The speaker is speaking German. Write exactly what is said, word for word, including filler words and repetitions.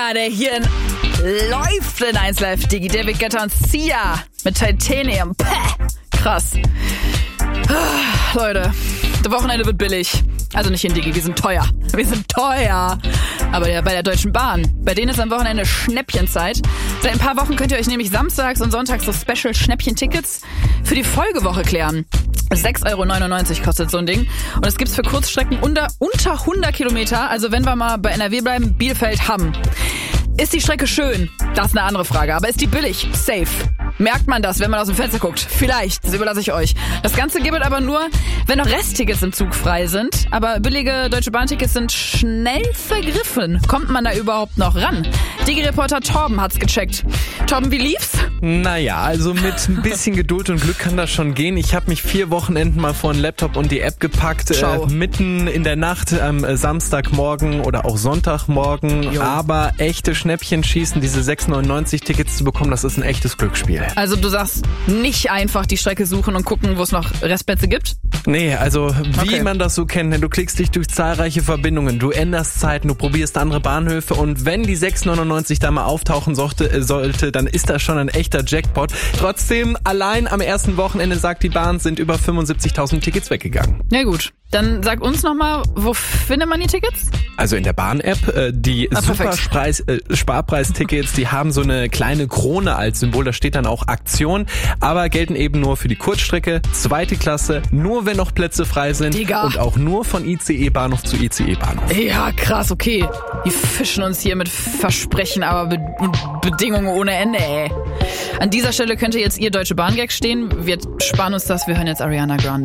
Ja, der hier in, läuft in eins Live Digi. David Guetta und Sia mit Titanium. Päh, krass. Ah, Leute, das Wochenende wird billig. Also nicht in Digi, wir sind teuer. Wir sind teuer. Aber ja, bei der Deutschen Bahn, bei denen ist am Wochenende Schnäppchenzeit. Seit ein paar Wochen könnt ihr euch nämlich samstags und sonntags so Special-Schnäppchen-Tickets für die Folgewoche klären. sechs Euro neunundneunzig kostet so ein Ding. Und es gibt's für Kurzstrecken unter, unter hundert Kilometer. Also wenn wir mal bei N R W bleiben, Bielefeld, Hamm. Ist die Strecke schön? Das ist eine andere Frage. Aber ist die billig? Safe. Merkt man das, wenn man aus dem Fenster guckt? Vielleicht, das überlasse ich euch. Das Ganze gibt es aber nur, wenn noch Resttickets im Zug frei sind. Aber billige Deutsche Bahn-Tickets sind schnell vergriffen. Kommt man da überhaupt noch ran? Digi-Reporter Torben hat's gecheckt. Torben, wie lief's? Naja, also mit ein bisschen Geduld und Glück kann das schon gehen. Ich habe mich vier Wochenenden mal vor den Laptop und die App gepackt. Äh, mitten in der Nacht am äh, Samstagmorgen oder auch Sonntagmorgen. Jo. Aber echte Schnäppchen schießen, diese sechs neunundneunzig Tickets zu bekommen, das ist ein echtes Glücksspiel. Also du sagst, nicht einfach die Strecke suchen und gucken, wo es noch Restplätze gibt? Nee, also wie okay. man das so kennt, du klickst dich durch zahlreiche Verbindungen, du änderst Zeiten, du probierst andere Bahnhöfe und wenn die sechs neunundneunzig da mal auftauchen sollte, äh, sollte, dann ist das schon ein echter Jackpot. Trotzdem, allein am ersten Wochenende, sagt die Bahn, sind über fünfundsiebzigtausend Tickets weggegangen. Ja gut, dann sag uns nochmal, wo findet man die Tickets? Also in der Bahn-App, äh, die ah, Super-Spreis, äh, Sparpreistickets, die haben so eine kleine Krone als Symbol, da steht dann auch Aktion, aber gelten eben nur für die Kurzstrecke, zweite Klasse, nur wenn noch Plätze frei sind. Digga. Und auch nur von I C E-Bahnhof zu I C E-Bahnhof. Ja, krass, okay. Die fischen uns hier mit Versprechen, aber Be- Bedingungen ohne Ende, ey. An dieser Stelle könnte jetzt ihr Deutsche Bahn-Gag stehen. Wir sparen uns das, wir hören jetzt Ariana Grande.